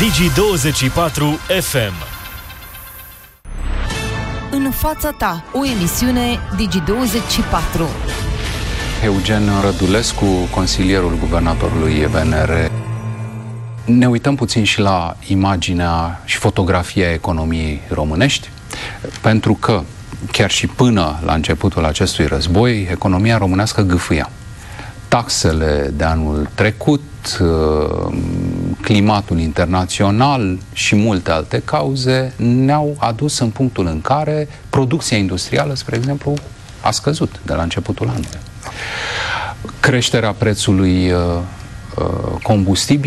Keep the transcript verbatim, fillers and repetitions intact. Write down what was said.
Digi douăzeci și patru F M. În fața ta, o emisiune Digi douăzeci și patru. Eugen Rădulescu, consilierul guvernatorului V N R. Ne uităm puțin și la imaginea și fotografia economiei românești, pentru că chiar și până la începutul acestui război, economia românească gâfâia. Taxele de anul trecut, climatul internațional și multe alte cauze ne-au adus în punctul în care producția industrială, spre exemplu, a scăzut de la începutul anului. Creșterea prețului combustibil